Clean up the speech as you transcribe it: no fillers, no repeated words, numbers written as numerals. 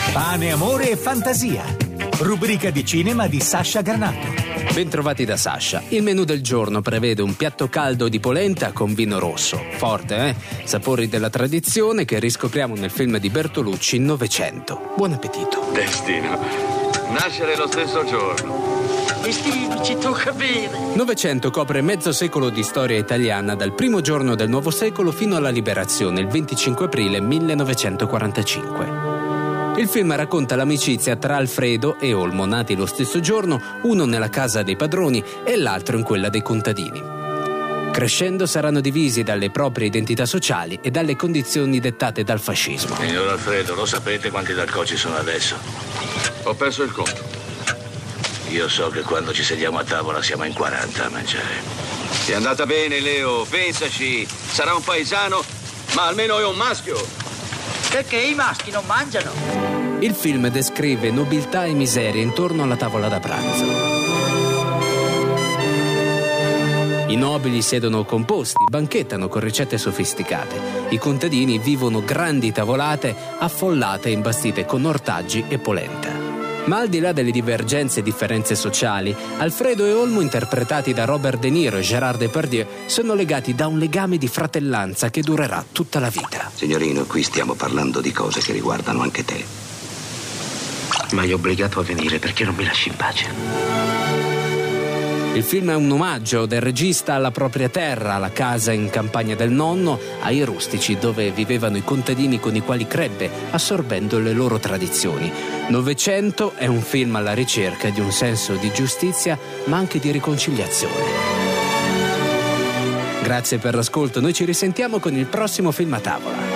Pane, amore e fantasia. Rubrica di cinema di Sasha Granato. Bentrovati da Sasha. Il menù del giorno prevede un piatto caldo di polenta con vino rosso. Forte, Sapori della tradizione che riscopriamo nel film di Bertolucci, Novecento. Buon appetito. Destino. Nascere lo stesso giorno. Destino, ci tocca bene. Novecento copre mezzo secolo di storia italiana, dal primo giorno del nuovo secolo fino alla liberazione, il 25 aprile 1945. Il film racconta l'amicizia tra Alfredo e Olmo, nati lo stesso giorno, uno nella casa dei padroni e l'altro in quella dei contadini. Crescendo saranno divisi dalle proprie identità sociali e dalle condizioni dettate dal fascismo. Signor Alfredo, lo sapete quanti Dalco ci sono adesso? Ho perso il conto. Io so che quando ci sediamo a tavola siamo in 40 a mangiare. Ti è andata bene, Leo, pensaci. Sarà un paesano, ma almeno è un maschio. Perché i maschi non mangiano? Il film descrive nobiltà e miseria intorno alla tavola da pranzo. I nobili siedono composti, banchettano con ricette sofisticate. I contadini vivono grandi tavolate affollate e imbastite con ortaggi e polenta. Ma al di là delle divergenze e differenze sociali, Alfredo e Olmo, interpretati da Robert De Niro e Gérard Depardieu, sono legati da un legame di fratellanza che durerà tutta la vita. Signorino, qui stiamo parlando di cose che riguardano anche te. Ma io obbligato a venire perché non mi lasci in pace. Il film è un omaggio del regista alla propria terra, alla casa in campagna del nonno, ai rustici dove vivevano i contadini con i quali crebbe, assorbendo le loro tradizioni. Novecento è un film alla ricerca di un senso di giustizia, ma anche di riconciliazione. Grazie per l'ascolto, noi ci risentiamo con il prossimo Film a Tavola.